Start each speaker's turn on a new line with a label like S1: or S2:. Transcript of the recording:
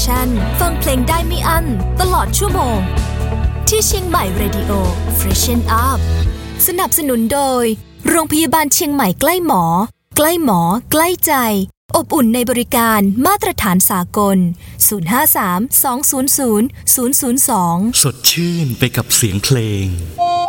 S1: ฟังเพลงได้ไม่อั้นตลอดชั่วโมงที่เชียงใหม่ Radio Freshen Up สนับสนุนโดยโรงพยาบาลเชียงใหม่ใกล้หมอใกล้หมอใกล้ใจอบอุ่นในบริการมาตรฐานสากล053 200 002
S2: สดชื่นไปกับเสียงเพลง